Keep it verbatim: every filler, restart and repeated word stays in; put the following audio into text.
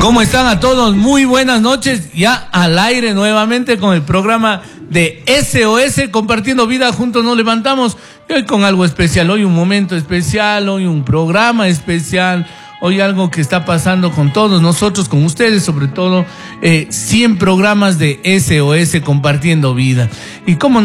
¿Cómo están a todos? Muy buenas noches, ya al aire nuevamente con el programa de S O S, compartiendo vida, juntos nos levantamos, y hoy con algo especial, hoy un momento especial, hoy un programa especial, hoy algo que está pasando con todos nosotros, con ustedes, sobre todo, eh, cien programas de S O S compartiendo vida. Y cómo